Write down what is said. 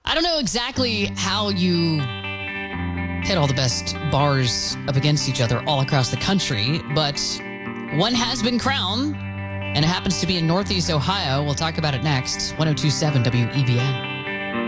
I don't know exactly how you hit all the best bars up against each other all across the country, but one has been crowned, and it happens to be in Northeast Ohio. We'll talk about it next. 102.7 WEBN.